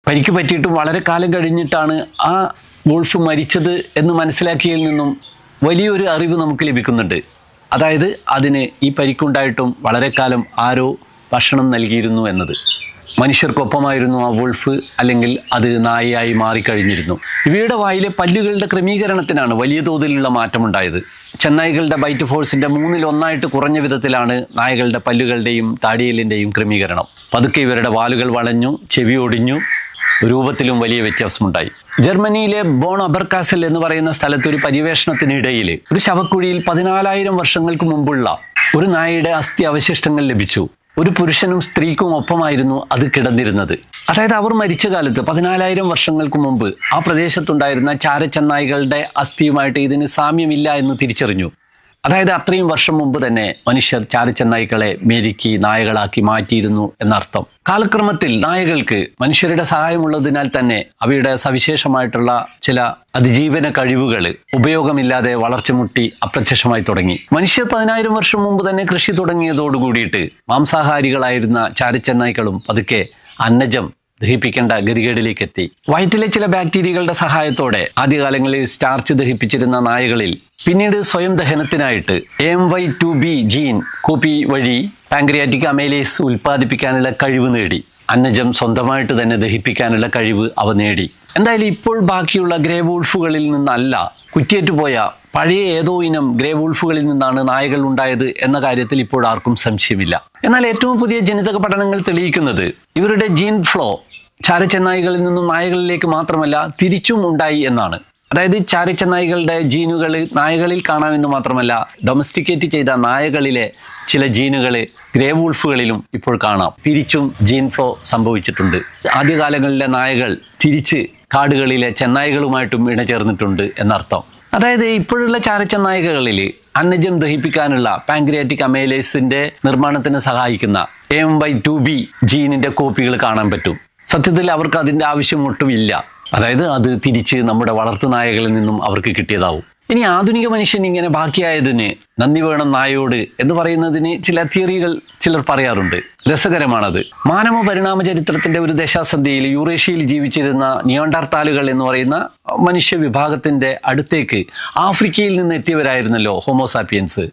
പരിക്ക് പറ്റിയിട്ടും വളരെ കാലം കഴിഞ്ഞിട്ടാണ് ആ വോൾഫ് മരിച്ചത് എന്ന് മനസ്സിലാക്കിയതിൽ നിന്നും വലിയൊരു അറിവ് നമുക്ക് ലഭിക്കുന്നുണ്ട്. അതായത് അതിന് ഈ പരിക്കുണ്ടായിട്ടും വളരെ കാലം ആരോ ഭക്ഷണം നൽകിയിരുന്നു എന്നത്. മനുഷ്യർക്കൊപ്പമായിരുന്നു ആ വോൾഫ്, അല്ലെങ്കിൽ അത് നായയായി മാറിക്കഴിഞ്ഞിരുന്നു. ഇവയുടെ വായിലെ പല്ലുകളുടെ ക്രമീകരണത്തിനാണ് വലിയ തോതിലുള്ള മാറ്റമുണ്ടായത്. ചെന്നായ്ക്കളുടെ ബൈറ്റ് ഫോഴ്സിന്റെ 1/3 കുറഞ്ഞ വിധത്തിലാണ് നായകളുടെ പല്ലുകളുടെയും താടിയലിൻ്റെയും ക്രമീകരണം. പതുക്കെ ഇവരുടെ വാലുകൾ വളഞ്ഞു, ചെവി ഒടിഞ്ഞു, രൂപത്തിലും വലിയ വ്യത്യാസമുണ്ടായി. ജർമ്മനിയിലെ ബോൺ അബർകാസൽ എന്ന് പറയുന്ന സ്ഥലത്ത് ഒരു പര്യവേഷണത്തിനിടയിൽ ഒരു ശവക്കുഴിയിൽ 14,000 വർഷങ്ങൾക്ക് മുമ്പുള്ള ഒരു നായയുടെ അസ്ഥി അവശിഷ്ടങ്ങൾ ലഭിച്ചു. ഒരു പുരുഷനും സ്ത്രീക്കും ഒപ്പമായിരുന്നു അത് കിടന്നിരുന്നത്. അതായത് അവർ മരിച്ച കാലത്ത് 14,000 വർഷങ്ങൾക്ക് മുമ്പ് ആ പ്രദേശത്തുണ്ടായിരുന്ന ചാരച്ചെന്നായ്കളുടെ അസ്ഥിയുമായിട്ട് ഇതിന് സാമ്യമില്ല എന്ന് തിരിച്ചറിഞ്ഞു. അതായത് അത്രയും വർഷം മുമ്പ് തന്നെ മനുഷ്യർ ചാരച്ചെന്നായ്ക്കളെ മെരുക്കി നായകളാക്കി മാറ്റിയിരുന്നു എന്നർത്ഥം. കാലക്രമത്തിൽ നായകൾക്ക് മനുഷ്യരുടെ സഹായമുള്ളതിനാൽ തന്നെ അവയുടെ സവിശേഷമായിട്ടുള്ള ചില അതിജീവന കഴിവുകൾ ഉപയോഗമില്ലാതെ വളർച്ച മുട്ടി അപ്രത്യക്ഷമായി തുടങ്ങി. മനുഷ്യർ 10,000 വർഷം മുമ്പ് തന്നെ കൃഷി തുടങ്ങിയതോടുകൂടിയിട്ട് മാംസാഹാരികളായിരുന്ന ചാരച്ചെന്നായ്ക്കളും പതുക്കെ അന്നജം ദഹിപ്പിക്കേണ്ട ഗതികേടിലേക്ക് എത്തി. വയറ്റിലെ ചില ബാക്ടീരിയകളുടെ സഹായത്തോടെ ആദ്യകാലങ്ങളിൽ സ്റ്റാർച്ച് ദഹിപ്പിച്ചിരുന്ന നായകളിൽ പിന്നീട് സ്വയം ദഹനത്തിനായിട്ട് AMY2B ജീൻ കോപ്പി വഴി പാങ്ക്രിയാറ്റിക് അമൈലേസ് ഉൽപ്പാദിപ്പിക്കാനുള്ള കഴിവ് നേടി. അന്നജം സ്വന്തമായിട്ട് തന്നെ ദഹിപ്പിക്കാനുള്ള കഴിവ് അവ നേടി. എന്തായാലും ഇപ്പോൾ ബാക്കിയുള്ള ഗ്രേ വൂൾഫുകളിൽ നിന്നല്ല, കുറ്റിയേറ്റുപോയ പഴയ ഏതോ ഇനം ഗ്രേ വൂൾഫുകളിൽ നിന്നാണ് നായകൾ ഉണ്ടായത് എന്ന കാര്യത്തിൽ ഇപ്പോൾ ആർക്കും സംശയമില്ല. എന്നാൽ ഏറ്റവും പുതിയ ജനിതക പഠനങ്ങൾ തെളിയിക്കുന്നത് ഇവരുടെ ജീൻ ഫ്ലോ ചാരച്ചെന്നായ്കളിൽ നിന്നും നായകളിലേക്ക് മാത്രമല്ല തിരിച്ചും ഉണ്ടായി എന്നാണ്. അതായത് ചാരച്ചെന്നായ്കളുടെ ജീനുകൾ നായകളിൽ കാണാമെന്ന് മാത്രമല്ല, ഡൊമസ്റ്റിക്കേറ്റ് ചെയ്ത നായകളിലെ ചില ജീനുകൾ ഗ്രേ വൂൾഫുകളിലും ഇപ്പോൾ കാണാം. തിരിച്ചും ജീൻ ഫ്ലോ സംഭവിച്ചിട്ടുണ്ട്. ആദ്യകാലങ്ങളിലെ നായകൾ തിരിച്ച് കാടുകളിലെ ചെന്നായ്കളുമായിട്ടും ഇണചേർന്നിട്ടുണ്ട് എന്നർത്ഥം. അതായത് ഇപ്പോഴുള്ള ചാരച്ചെന്നായ്കളിൽ അന്നജം ദഹിപ്പിക്കാനുള്ള പാങ്ക്രിയാറ്റിക് അമൈലേസിന്റെ നിർമ്മാണത്തിന് സഹായിക്കുന്ന AMY2B ജീനിന്റെ കോപ്പികൾ കാണാൻ പറ്റും. സത്യത്തിൽ അവർക്ക് അതിൻ്റെ ആവശ്യം ഒട്ടുമില്ല. അതായത് അത് തിരിച്ച് നമ്മുടെ വളർത്തു നായകളിൽ നിന്നും അവർക്ക് കിട്ടിയതാവും. ഇനി ആധുനിക മനുഷ്യൻ ഇങ്ങനെ ബാക്കിയായതിന് നന്ദി വേണം നായയോട് എന്ന് പറയുന്നതിന് ചില തിയറികൾ ചിലർ പറയാറുണ്ട്. രസകരമാണത്. മാനവ പരിണാമ ചരിത്രത്തിന്റെ ഒരു ദശാസന്ധിയിൽ യൂറേഷ്യയിൽ ജീവിച്ചിരുന്ന നിയോണ്ടർത്താലുകൾ എന്ന് പറയുന്ന മനുഷ്യ വിഭാഗത്തിന്റെ അടുത്തേക്ക് ആഫ്രിക്കയിൽ നിന്ന് എത്തിയവരായിരുന്നല്ലോ ഹോമോസാപ്പിയൻസ്.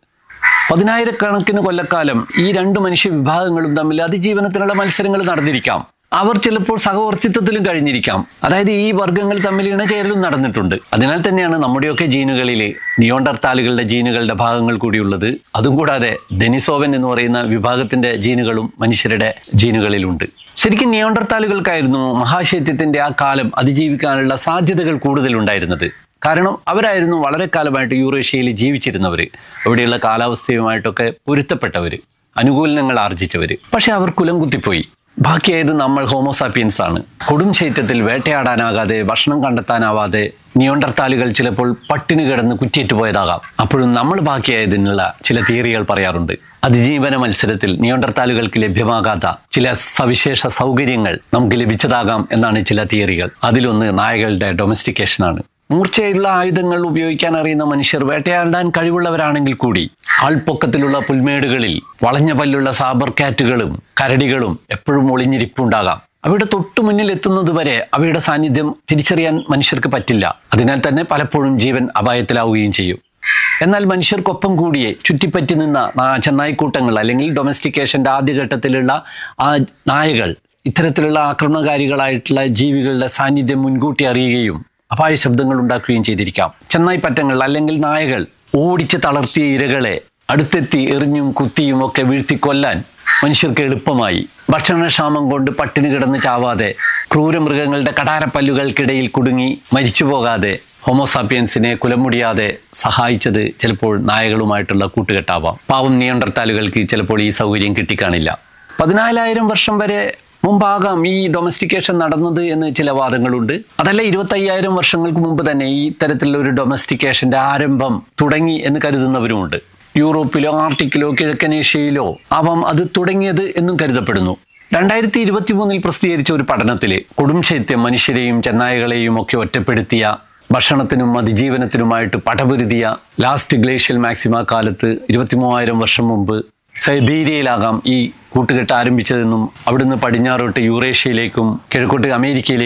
10,000 കൊല്ലക്കാലം ഈ രണ്ട് മനുഷ്യ വിഭാഗങ്ങളും തമ്മിൽ അതിജീവനത്തിനുള്ള മത്സരങ്ങൾ നടന്നിരിക്കാം. അവർ ചിലപ്പോൾ സഹവർത്തിത്വത്തിലും കഴിഞ്ഞിരിക്കാം. അതായത് ഈ വർഗ്ഗങ്ങൾ തമ്മിൽ ഇണചേരലും നടന്നിട്ടുണ്ട്. അതിനാൽ തന്നെയാണ് നമ്മുടെയൊക്കെ ജീനുകളിൽ നിയോണ്ടർത്താലുകളുടെ ജീനുകളുടെ ഭാഗങ്ങൾ കൂടിയുള്ളത്. അതും കൂടാതെ ഡെനിസോവൻ എന്ന് പറയുന്ന വിഭാഗത്തിന്റെ ജീനുകളും മനുഷ്യരുടെ ജീനുകളിലുണ്ട്. ശരിക്കും നിയോണ്ടർത്താലുകൾക്കായിരുന്നു മഹാശൈത്യത്തിന്റെ ആ കാലം അതിജീവിക്കാനുള്ള സാധ്യതകൾ കൂടുതലുണ്ടായിരുന്നത്. കാരണം അവരായിരുന്നു വളരെ കാലമായിട്ട് യൂറേഷ്യയിൽ ജീവിച്ചിരുന്നവർ, അവിടെയുള്ള കാലാവസ്ഥയുമായിട്ടൊക്കെ പൊരുത്തപ്പെട്ടവർ, അനുകൂലനങ്ങൾ ആർജിച്ചവർ. പക്ഷെ അവർ കുലം കുത്തിപ്പോയി. ബാക്കിയായത് നമ്മൾ ഹോമോസാപ്പിയൻസ് ആണ്. കൊടും ശൈത്യത്തിൽ വേട്ടയാടാനാകാതെ ഭക്ഷണം കണ്ടെത്താനാവാതെ നിയോണ്ടർത്താലുകൾ ചിലപ്പോൾ പട്ടിണി കിടന്ന് കുറ്റിയേറ്റുപോയതാകാം. അപ്പോഴും നമ്മൾ ബാക്കിയായതിനുള്ള ചില തിയറികൾ പറയാറുണ്ട്. അതിജീവന മത്സരത്തിൽ നിയോണ്ടർത്താലുകൾക്ക് ലഭ്യമാകാത്ത ചില സവിശേഷ സൗകര്യങ്ങൾ നമുക്ക് ലഭിച്ചതാകാം എന്നാണ് ചില തിയറികൾ. അതിലൊന്ന് നായകളുടെ ഡൊമസ്റ്റിക്കേഷനാണ്. മൂർച്ചയുള്ള ആയുധങ്ങൾ ഉപയോഗിക്കാൻ അറിയുന്ന മനുഷ്യർ വേട്ടയാടാൻ കഴിവുള്ളവരാണെങ്കിൽ കൂടി ആൾപ്പൊക്കത്തിലുള്ള പുൽമേടുകളിൽ വളഞ്ഞ പല്ലുള്ള സാബർ കാറ്റുകളും കരടികളും എപ്പോഴും ഒളിഞ്ഞിരിപ്പുണ്ടാകാം. അവയുടെ തൊട്ടു മുന്നിൽ എത്തുന്നതുവരെ അവയുടെ സാന്നിധ്യം തിരിച്ചറിയാൻ മനുഷ്യർക്ക് പറ്റില്ല. അതിനാൽ തന്നെ പലപ്പോഴും ജീവൻ അപായത്തിലാവുകയും ചെയ്യും. എന്നാൽ മനുഷ്യർക്കൊപ്പം കൂടിയേ ചുറ്റിപ്പറ്റി നിന്ന ചെന്നായ്ക്കൂട്ടങ്ങൾ അല്ലെങ്കിൽ ഡൊമസ്റ്റിക്കേഷന്റെ ആദ്യഘട്ടത്തിലുള്ള ആ നായകൾ ഇത്തരത്തിലുള്ള ആക്രമണകാരികളായിട്ടുള്ള ജീവികളുടെ സാന്നിധ്യം മുൻകൂട്ടി അറിയുകയും അപായ ശബ്ദങ്ങൾ ഉണ്ടാക്കുകയും ചെയ്തിരിക്കാം. ചെന്നായ് പറ്റങ്ങൾ അല്ലെങ്കിൽ നായകൾ ഓടിച്ച് തളർത്തിയ ഇരകളെ അടുത്തെത്തി എറിഞ്ഞും കുത്തിയും ഒക്കെ വീഴ്ത്തി കൊല്ലാൻ മനുഷ്യർക്ക് എളുപ്പമായി. ഭക്ഷണക്ഷാമം കൊണ്ട് പട്ടിണി കിടന്ന് ചാവാതെ, ക്രൂരമൃഗങ്ങളുടെ കടാരപ്പല്ലുകൾക്കിടയിൽ കുടുങ്ങി മരിച്ചു പോകാതെ ഹോമോസാപ്പിയൻസിനെ കുലമുടിയാതെ സഹായിച്ചത് ചിലപ്പോൾ നായകളുമായിട്ടുള്ള കൂട്ടുകെട്ടാവാം. പാവം നിയോണ്ടർത്താലുകൾക്ക് ചിലപ്പോൾ ഈ സൗകര്യം കിട്ടിക്കാണില്ല. 14,000 വർഷം വരെ മുമ്പാകാം ഈ ഡൊമസ്റ്റിക്കേഷൻ നടന്നത് എന്ന് ചില വാദങ്ങളുണ്ട്. അതല്ല 25,000 വർഷങ്ങൾക്ക് മുമ്പ് തന്നെ ഈ തരത്തിലുള്ള ഒരു ഡൊമസ്റ്റിക്കേഷന്റെ ആരംഭം തുടങ്ങി എന്ന് കരുതുന്നവരുമുണ്ട്. യൂറോപ്പിലോ ആർട്ടിക്കിലോ കിഴക്കനേഷ്യയിലോ ആവാം അത് തുടങ്ങിയത് എന്നും കരുതപ്പെടുന്നു. 2023 പ്രസിദ്ധീകരിച്ച ഒരു പഠനത്തിൽ കൊടും ശൈത്യം മനുഷ്യരെയും ചെന്നായകളെയും ഒക്കെ ഒറ്റപ്പെടുത്തിയ, ഭക്ഷണത്തിനും അതിജീവനത്തിനുമായിട്ട് പടപൊരുതിയ ലാസ്റ്റ് ഗ്ലേഷ്യൽ മാക്സിമ കാലത്ത് 23,000 വർഷം മുമ്പ് സൈബീരിയയിലാകാം ഈ കൂട്ടുകെട്ട് ആരംഭിച്ചതെന്നും അവിടുന്ന് പടിഞ്ഞാറോട്ട് യൂറേഷ്യയിലേക്കും കിഴക്കോട്ട് അമേരിക്കയിലേക്കും